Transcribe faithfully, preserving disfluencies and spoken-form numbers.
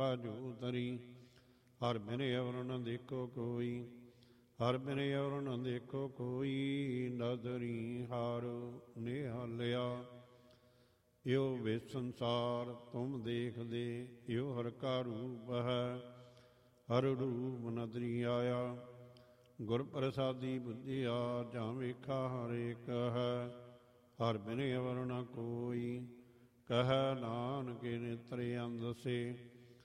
ਬਾਝੂ ਤਰੀ। ਹਰ ਬਿਨ ਅਵਰ ਨ ਦੇਖੋ ਕੋਈ, ਹਰ ਬਿਨ ਅਵਰ ਨ ਦੇਖੋ ਕੋਈ। ਨਦਰੀ ਹਾਰ ਨਿਹਾਲਿਆ ਇਉ ਵੇ ਸੰਸਾਰ ਤੁਮ ਦੇਖਦੇ। ਇਉ ਹਰ ਕਾ ਰੂਪ ਹੈ, ਹਰ ਰੂਪ ਨਦਰੀ ਆਇਆ। ਗੁਰ ਪ੍ਰਸਾਦੀ ਬੁੱਝਿਆ ਜਾਂ ਵੇਖਾ ਹਰ ਏਕ ਹੈ। ਹਰ ਬਿਨ ਅਵਰ ਨ ਕੋਈ, ਕਹਿ ਨਾਨਕ ਨੇਤਰ ਅੰਧ ਸੇ।